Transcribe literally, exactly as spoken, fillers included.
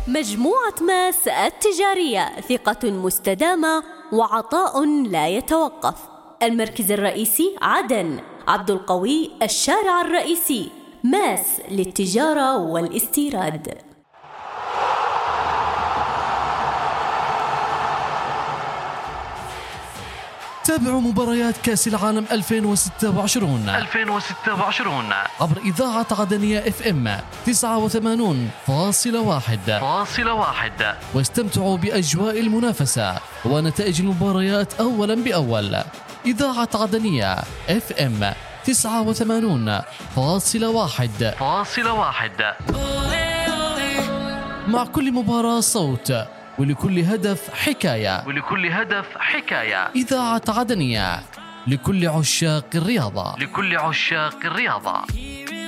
مجموعة ماس التجارية، ثقة مستدامة وعطاء لا يتوقف. المركز الرئيسي عدن، عبد القوي الشارع الرئيسي. ماس للتجارة والاستيراد. تابعوا مباريات كأس العالم ألفين وستة وعشرين ألفين وستة وعشرين عبر إذاعة عدنية اف ام تسعة وثمانين فاصلة واحد، واستمتعوا بأجواء المنافسة ونتائج المباريات أولا بأول. إذاعة عدنية اف ام تسعة وثمانين فاصلة واحد، مع كل مباراة صوت، ولكل هدف حكاية ولكل هدف حكاية. إذاعة عدنية، لكل عشاق الرياضة. لكل عشاق الرياضة.